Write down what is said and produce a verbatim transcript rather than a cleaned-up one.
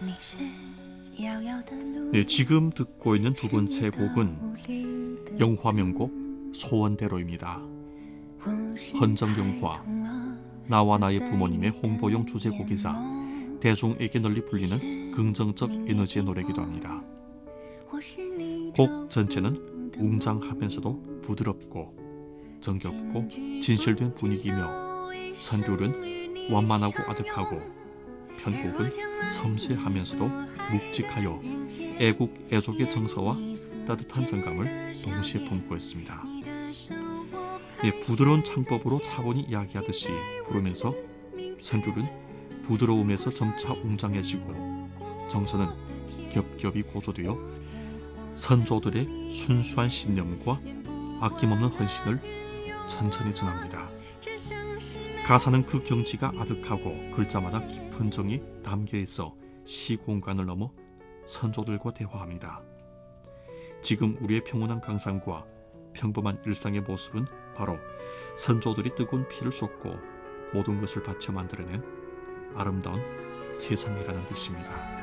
네, 지금 듣고 있는 두 번째 곡은 영화 명곡 소원대로입니다. 헌정 영화 나와 나의 부모님의 홍보용 주제곡이자 대중에게 널리 불리는 긍정적 에너지의 노래이기도 합니다. 곡 전체는 웅장하면서도 부드럽고 정겹고 진실된 분위기이며 선율은 완만하고 아득하고 편곡은 섬세하면서도 묵직하여 애국 애족의 정서와 따뜻한 정감을 동시에 품고 있습니다. 예, 부드러운 창법으로 차분히 이야기하듯이 부르면서 선율은 부드러움에서 점차 웅장해지고 정서는 겹겹이 고조되어 선조들의 순수한 신념과 아낌없는 헌신을 천천히 전합니다. 가사는 그 경지가 아득하고 글자마다 깊은 정이 담겨있어 시 공간을 넘어 선조들과 대화합니다. 지금 우리의 평온한 강산과 평범한 일상의 모습은 바로 선조들이 뜨거운 피를 쏟고 모든 것을 바쳐 만들어낸 아름다운 세상이라는 뜻입니다.